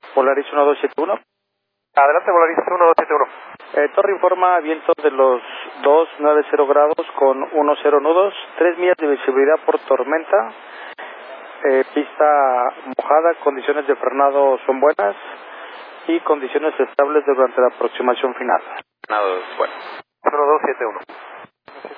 Polaris 1271. Adelante, Polaris 1271. Torre informa vientos de los 290 grados con 10 nudos, 3 millas de visibilidad por tormenta, pista mojada, condiciones de frenado son buenas y condiciones estables durante la aproximación final. Bueno. 1271.